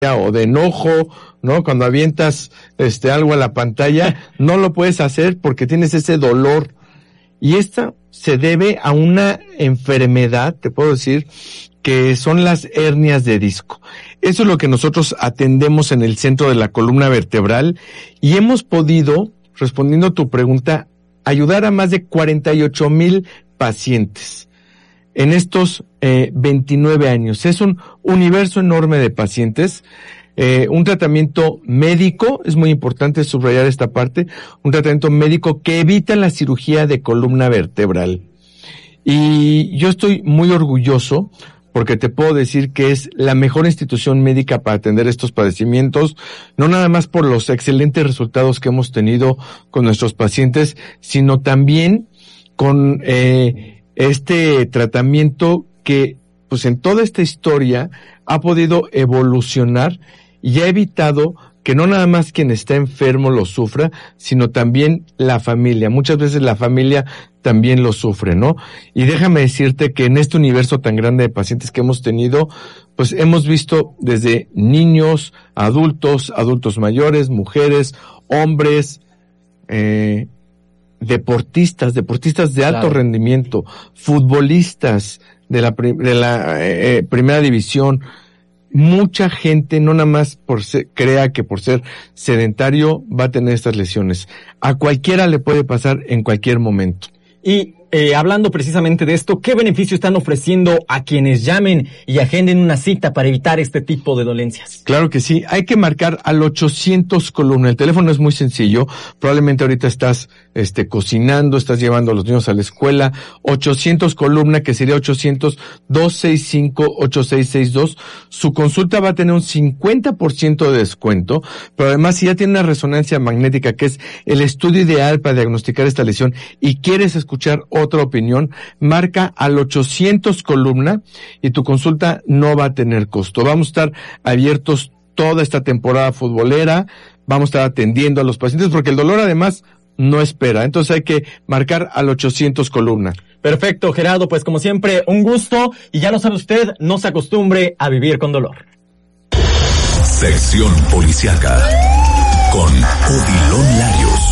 o de enojo, ¿no? Cuando avientas algo a la pantalla, no lo puedes hacer porque tienes ese dolor. Y esta se debe a una enfermedad, te puedo decir, que son las hernias de disco. Eso es lo que nosotros atendemos en el centro de la columna vertebral y hemos podido, respondiendo a tu pregunta, ayudar a más de 48,000 pacientes en estos 29 años. Es un universo enorme de pacientes. Un tratamiento médico, es muy importante subrayar esta parte, un tratamiento médico que evita la cirugía de columna vertebral. Y yo estoy muy orgulloso porque te puedo decir que es la mejor institución médica para atender estos padecimientos, no nada más por los excelentes resultados que hemos tenido con nuestros pacientes, sino también con este tratamiento que, pues en toda esta historia, ha podido evolucionar y ha evitado que no nada más quien está enfermo lo sufra, sino también la familia. Muchas veces la familia también lo sufre, ¿no? Y déjame decirte que en este universo tan grande de pacientes que hemos tenido, pues hemos visto desde niños, adultos mayores, mujeres, hombres, deportistas de alto rendimiento, futbolistas de la primera división. Mucha gente no nada más crea que por ser sedentario va a tener estas lesiones. A cualquiera le puede pasar en cualquier momento. Y hablando precisamente de esto, ¿qué beneficio están ofreciendo a quienes llamen y agenden una cita para evitar este tipo de dolencias? Claro que sí, hay que marcar al 800 columna. El teléfono es muy sencillo. Probablemente ahorita estás cocinando, estás llevando a los niños a la escuela. 800 columna, que sería 800-265-8662. Su consulta va a tener un 50% de descuento, pero además si ya tiene una resonancia magnética, que es el estudio ideal para diagnosticar esta lesión, y quieres escuchar otra opinión, marca al 800 columna y tu consulta no va a tener costo. Vamos a estar abiertos toda esta temporada futbolera, vamos a estar atendiendo a los pacientes porque el dolor además no espera. Entonces hay que marcar al 800 columna. Perfecto, Gerardo, pues como siempre, un gusto y ya lo sabe usted, no se acostumbre a vivir con dolor. Sección Policíaca con Odilon Larios.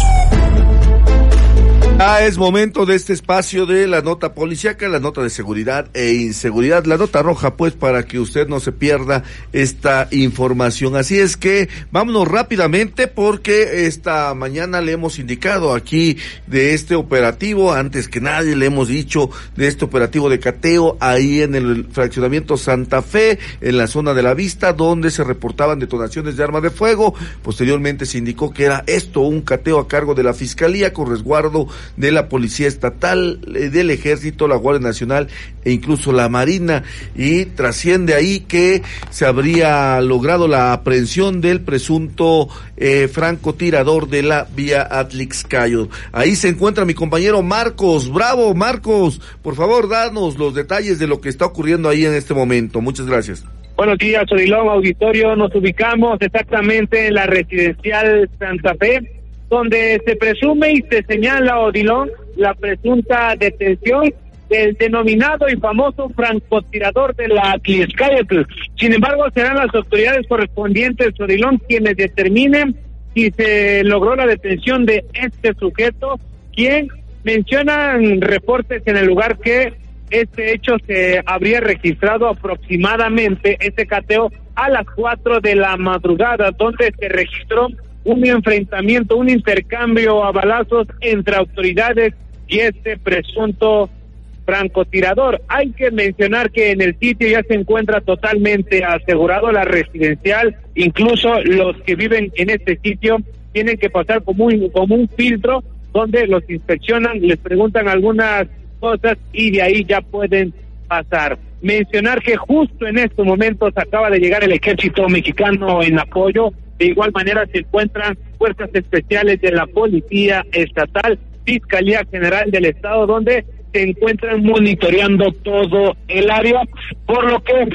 Es momento de este espacio de la nota policíaca, la nota de seguridad e inseguridad, la nota roja, pues, para que usted no se pierda esta información. Así es que vámonos rápidamente porque esta mañana le hemos indicado aquí de este operativo, antes que nadie le hemos dicho de este operativo de cateo ahí en el fraccionamiento Santa Fe, en la zona de La Vista, donde se reportaban detonaciones de armas de fuego. Posteriormente se indicó que era esto un cateo a cargo de la Fiscalía con resguardo de la Policía Estatal, del Ejército, la Guardia Nacional e incluso la Marina, y trasciende ahí que se habría logrado la aprehensión del presunto francotirador de la vía Atlixcayo. Ahí se encuentra mi compañero Marcos. Bravo, Marcos, por favor, danos los detalles de lo que está ocurriendo ahí en este momento. Muchas gracias. Buenos días, Odilon, auditorio. Nos ubicamos exactamente en la residencial Santa Fe, donde se presume y se señala, Odilon, la presunta detención del denominado y famoso francotirador de la Atlixcayo. Sin embargo, serán las autoridades correspondientes, Odilon, quienes determinen si se logró la detención de este sujeto, quien mencionan reportes en el lugar que este hecho se habría registrado aproximadamente, este cateo, a las 4 de la madrugada, donde se registró un enfrentamiento, un intercambio a balazos entre autoridades y este presunto francotirador. Hay que mencionar que en el sitio ya se encuentra totalmente asegurado la residencial, incluso los que viven en este sitio tienen que pasar como un filtro donde los inspeccionan, les preguntan algunas cosas y de ahí ya pueden pasar. Mencionar que justo en estos momentos acaba de llegar el ejército mexicano en apoyo. De igual manera se encuentran fuerzas especiales de la Policía Estatal, Fiscalía General del Estado, donde se encuentran monitoreando todo el área, por lo que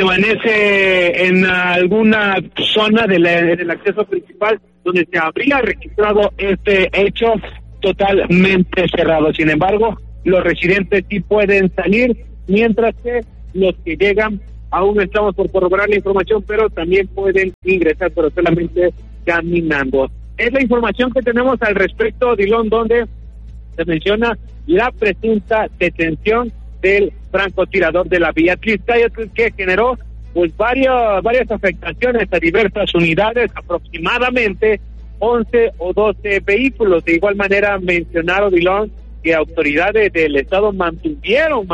permanece en alguna zona del acceso principal donde se habría registrado este hecho totalmente cerrado. Sin embargo, los residentes sí pueden salir, mientras que los que llegan aún estamos por corroborar la información, pero también pueden ingresar, pero solamente caminando. Es la información que tenemos al respecto, Odilon, donde se menciona la presunta detención del francotirador de la vía Atlixcáyotl, que generó pues varias afectaciones a diversas unidades, aproximadamente 11 o 12 vehículos. De igual manera, mencionar, Odilon, que autoridades del estado mantuvieron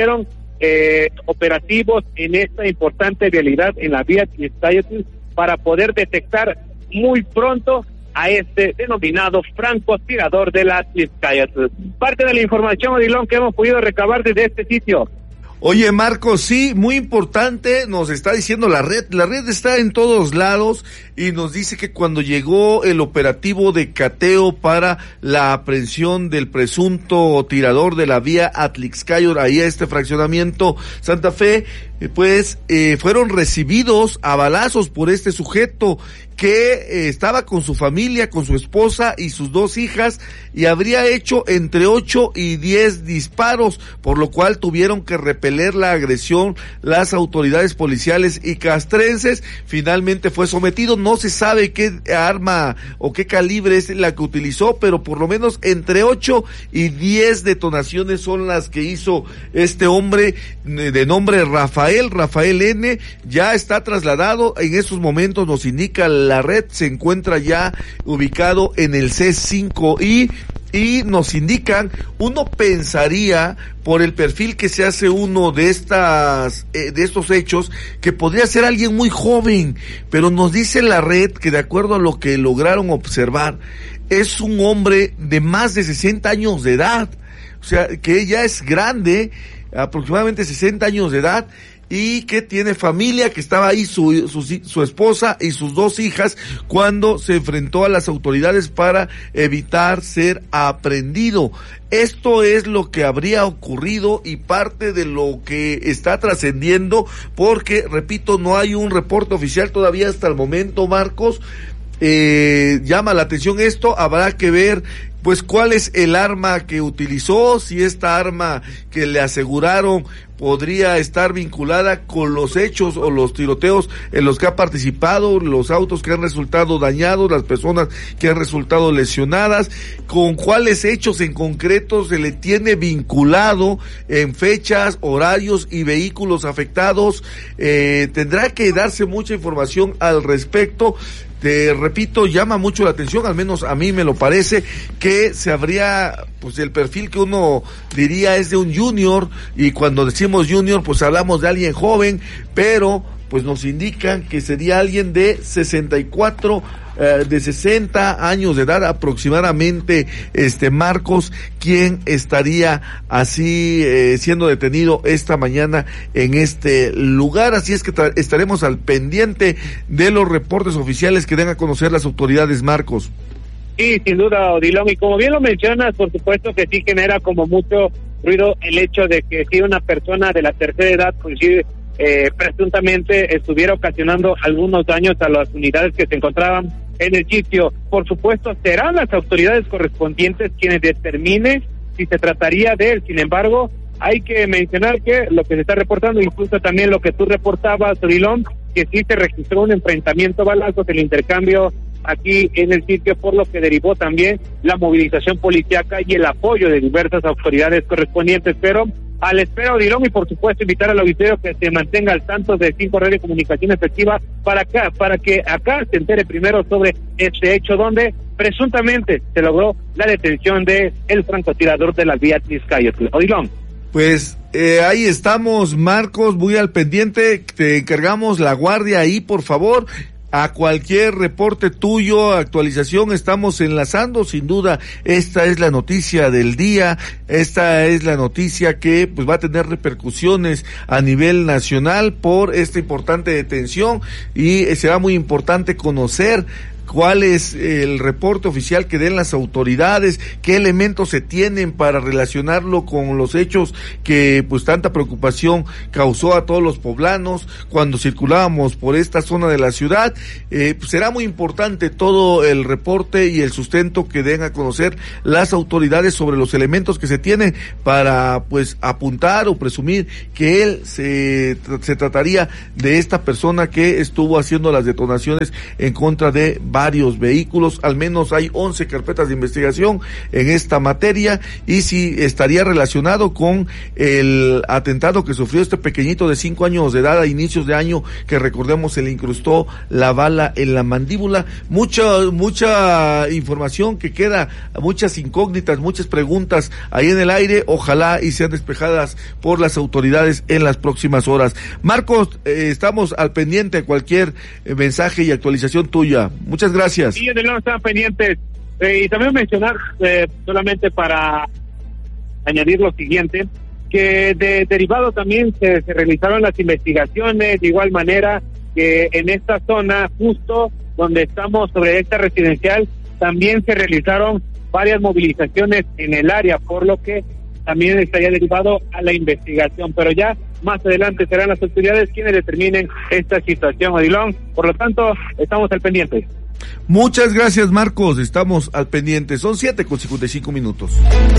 operativos en esta importante vialidad en la vía Atlixcáyotl para poder detectar muy pronto a este denominado francotirador de la Atlixcáyotl. Parte de la información, Odilon, que hemos podido recabar desde este sitio. Oye, Marcos, sí, muy importante, nos está diciendo la red está en todos lados y nos dice que cuando llegó el operativo de cateo para la aprehensión del presunto tirador de la vía Atlixcáyotl, ahí a este fraccionamiento Santa Fe, fueron recibidos a balazos por este sujeto que estaba con su familia, con su esposa y sus 2 hijas, y habría hecho entre 8 y 10 disparos, por lo cual tuvieron que repeler la agresión las autoridades policiales y castrenses. Finalmente fue sometido, no se sabe qué arma o qué calibre es la que utilizó, pero por lo menos entre 8 y 10 detonaciones son las que hizo este hombre de nombre Rafael N. Ya está trasladado, en esos momentos nos indica la red, se encuentra ya ubicado en el C5I y nos indican, uno pensaría por el perfil que se hace uno de estos hechos, que podría ser alguien muy joven, pero nos dice la red que de acuerdo a lo que lograron observar, es un hombre de más de 60 años de edad, o sea, que ya es grande, aproximadamente 60 años de edad, y que tiene familia, que estaba ahí su esposa y sus 2 hijas cuando se enfrentó a las autoridades para evitar ser aprehendido. Esto es lo que habría ocurrido y parte de lo que está trascendiendo, porque, repito, no hay un reporte oficial todavía hasta el momento, Marcos. Llama la atención esto, habrá que ver pues cuál es el arma que utilizó, si esta arma que le aseguraron podría estar vinculada con los hechos o los tiroteos en los que ha participado, los autos que han resultado dañados, las personas que han resultado lesionadas, con cuáles hechos en concreto se le tiene vinculado en fechas, horarios y vehículos afectados. Tendrá que darse mucha información al respecto. Te repito, llama mucho la atención, al menos a mí me lo parece, que se habría, pues el perfil que uno diría es de un junior, y cuando decimos junior, pues hablamos de alguien joven, pero pues nos indican que sería alguien de 60 años de edad aproximadamente, Marcos, quien estaría así siendo detenido esta mañana en este lugar. Así es que estaremos al pendiente de los reportes oficiales que den a conocer las autoridades, Marcos. Sí, sin duda, Odilon, y como bien lo mencionas, por supuesto que sí genera como mucho ruido el hecho de que si una persona de la tercera edad, pues sí, presuntamente estuviera ocasionando algunos daños a las unidades que se encontraban en el sitio. Por supuesto, serán las autoridades correspondientes quienes determinen si se trataría de él. Sin embargo, hay que mencionar que lo que se está reportando, incluso también lo que tú reportabas, Odilon, que sí se registró un enfrentamiento a balazos, el intercambio aquí en el sitio, por lo que derivó también la movilización policíaca y el apoyo de diversas autoridades correspondientes. Pero a la espera, Odilon, y por supuesto invitar al auditorio que se mantenga al tanto de 5 redes de comunicación efectiva para que acá se entere primero sobre este hecho donde presuntamente se logró la detención de el francotirador de la vía Atlixcáyotl. Odilon. Pues ahí estamos, Marcos, muy al pendiente, te encargamos la guardia ahí, por favor. A cualquier reporte tuyo, actualización, estamos enlazando. Sin duda, esta es la noticia del día, esta es la noticia que pues va a tener repercusiones a nivel nacional por esta importante detención, y será muy importante conocer cuál es el reporte oficial que den las autoridades, qué elementos se tienen para relacionarlo con los hechos que pues tanta preocupación causó a todos los poblanos cuando circulábamos por esta zona de la ciudad. Pues será muy importante todo el reporte y el sustento que den a conocer las autoridades sobre los elementos que se tienen para pues apuntar o presumir que él se trataría de esta persona que estuvo haciendo las detonaciones en contra de varios vehículos. Al menos hay 11 carpetas de investigación en esta materia, y si estaría relacionado con el atentado que sufrió este pequeñito de 5 años de edad a inicios de año, que recordemos se le incrustó la bala en la mandíbula. Mucha información que queda, muchas incógnitas, muchas preguntas ahí en el aire, ojalá y sean despejadas por las autoridades en las próximas horas. Marcos, estamos al pendiente de cualquier mensaje y actualización tuya. Muchas gracias. Sí, de nuevo están pendientes. Y también mencionar, solamente para añadir lo siguiente, que derivado también se realizaron las investigaciones, de igual manera que en esta zona, justo donde estamos sobre esta residencial, también se realizaron varias movilizaciones en el área, por lo que también estaría derivado a la investigación, pero ya más adelante serán las autoridades quienes determinen esta situación, Odilon. Por lo tanto, estamos al pendiente. Muchas gracias, Marcos, estamos al pendiente. Son 7:55.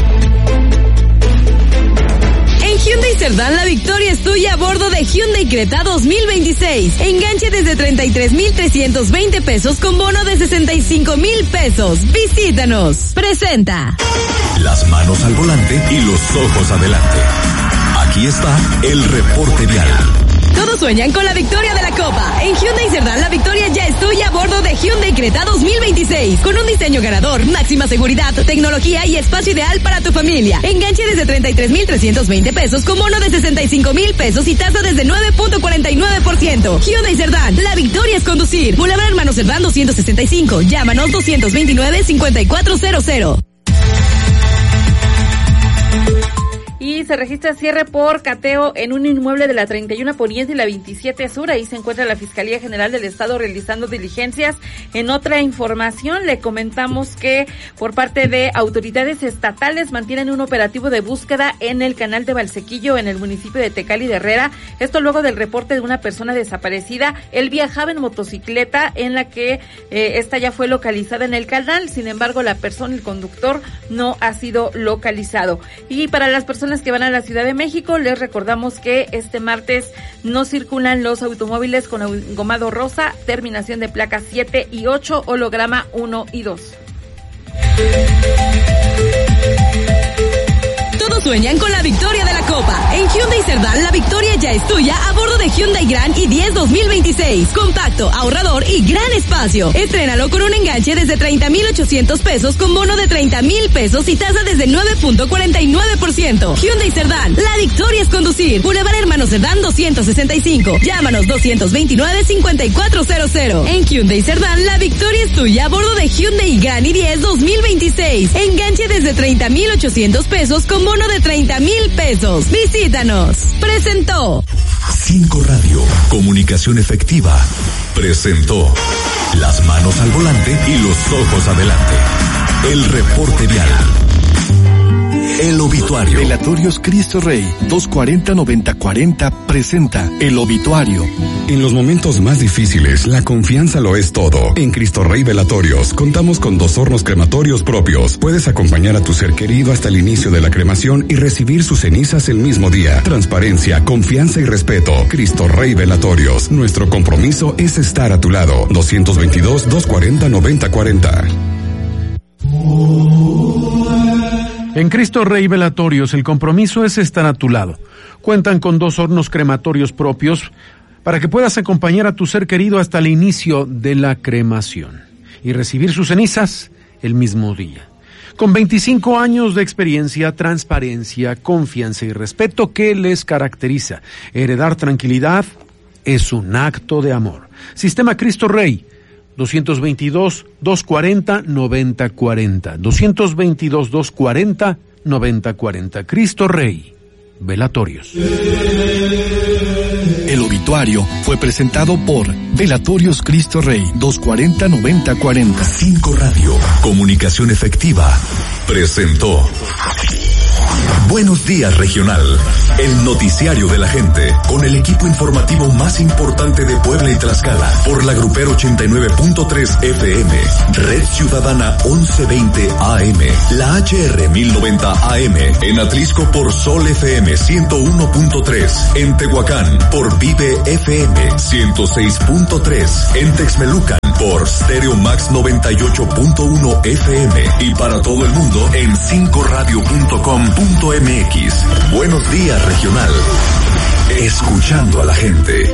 En Hyundai Cerdán, la victoria es tuya a bordo de Hyundai Creta 2026. Enganche desde 33,320 pesos con bono de 65,000 pesos. Visítanos. Presenta. Las manos al volante y los ojos adelante. Aquí está el reporte vial. Todos sueñan con la victoria de la Copa. En Hyundai Cerdán, la victoria ya es tuya a bordo de Hyundai Creta 2026. Con un diseño ganador, máxima seguridad, tecnología y espacio ideal para tu familia. Enganche desde 33,320 pesos con bono de 65,000 pesos y tasa desde 9.49%. Hyundai Cerdán, la victoria es conducir. Boulevard Hermano Cerdán 265. Llámanos 229-5400. Y se registra cierre por cateo en un inmueble de la 31 Poniente y la 27 Sur. Ahí se encuentra la Fiscalía General del Estado realizando diligencias. En otra información le comentamos que por parte de autoridades estatales mantienen un operativo de búsqueda en el canal de Valsequillo en el municipio de Tecali de Herrera. Esto luego del reporte de una persona desaparecida. Él viajaba en motocicleta en la que esta ya fue localizada en el canal. Sin embargo, la persona, el conductor, no ha sido localizado. Y para las personas que van a la Ciudad de México, les recordamos que este martes no circulan los automóviles con engomado rosa, terminación de placas 7 y 8, holograma 1 y 2. Todos sueñan con la victoria de la Copa. En Hyundai Cerdán, la victoria ya es tuya a bordo de Hyundai Grand i10 2026. Compacto, ahorrador y gran espacio. Estrénalo con un enganche desde 30,800 pesos con bono de 30,000 pesos y tasa desde 9.49%. Hyundai Cerdán, la victoria es conducir. Boulevard Hermano Cerdán 265. Llámanos 229-5400. En Hyundai Cerdán, la victoria es tuya a bordo de Hyundai Grand i10 2026. Enganche desde 30,800 pesos con bono de 30,000 pesos. Visítanos. Presentó 5 Radio, comunicación efectiva, presentó Las manos al volante y los ojos adelante. El reporte vial. El obituario. Velatorios Cristo Rey 240-9040 presenta El obituario. En los momentos más difíciles, la confianza lo es todo. En Cristo Rey Velatorios contamos con 2 hornos crematorios propios. Puedes acompañar a tu ser querido hasta el inicio de la cremación y recibir sus cenizas el mismo día. Transparencia, confianza y respeto. Cristo Rey Velatorios. Nuestro compromiso es estar a tu lado. 222-240-9040. En Cristo Rey Velatorios, el compromiso es estar a tu lado. Cuentan con 2 hornos crematorios propios para que puedas acompañar a tu ser querido hasta el inicio de la cremación y recibir sus cenizas el mismo día. Con 25 años de experiencia, transparencia, confianza y respeto que les caracteriza, heredar tranquilidad es un acto de amor. Sistema Cristo Rey, 222-240-9040. 222-240-9040. Cristo Rey Velatorios. El obituario fue presentado por Velatorios Cristo Rey, 240-9040. 5 Radio, comunicación efectiva, presentó Buenos Días Regional, el noticiario de la gente, con el equipo informativo más importante de Puebla y Tlaxcala, por la Grupero 89.3 FM, Red Ciudadana 1120 AM, la HR 1090 AM, en Atlisco por Sol FM 101.3, en Tehuacán por Vive FM 106.3, en Texmelucan por Stereo Max 98.1 FM y para todo el mundo en 5radio.com.mx. Buenos Días Regional. Escuchando a la gente.